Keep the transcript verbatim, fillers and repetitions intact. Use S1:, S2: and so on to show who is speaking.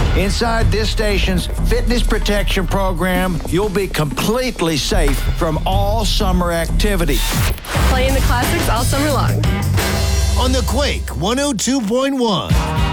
S1: Inside this station's fitness protection program, you'll be completely safe from all summer activity.
S2: Playing the classics all summer long.
S3: On the Quake one oh two point one.